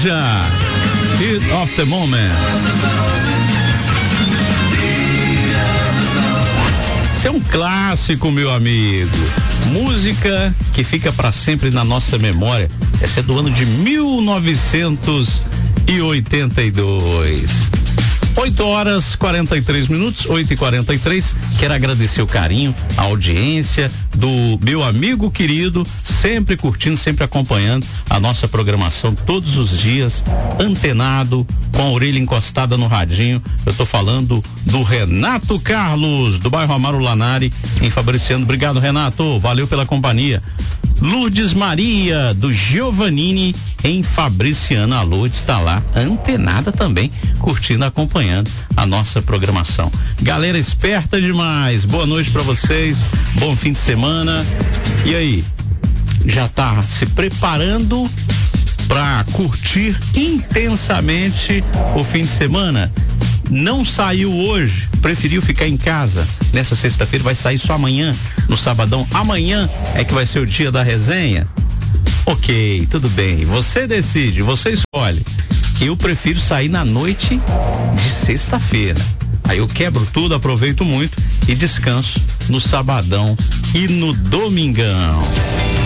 Naja, Heat of the Moment. Esse é um clássico, meu amigo. Música que fica para sempre na nossa memória. Essa é do ano de 1982. 8h43, 8h43. Quero agradecer o carinho, a audiência do meu amigo querido, sempre curtindo, sempre acompanhando a nossa programação todos os dias, antenado, com a orelha encostada no radinho. Eu tô falando do Renato Carlos, do bairro Amaro Lanari, em Fabriciano. Obrigado, Renato, valeu pela companhia. Lourdes Maria, do Giovannini, em Fabriciano. A Lourdes está lá, antenada também, curtindo, acompanhando a nossa programação. Galera esperta demais, boa noite para vocês, bom fim de semana. E aí, já tá se preparando para curtir intensamente o fim de semana? Não saiu hoje, preferiu ficar em casa nessa sexta-feira, vai sair só amanhã, no sabadão. Amanhã é que vai ser o dia da resenha. Ok, tudo bem, você decide, você escolhe. Eu prefiro sair na noite de sexta-feira. Aí eu quebro tudo, aproveito muito e descanso no sabadão e no domingão.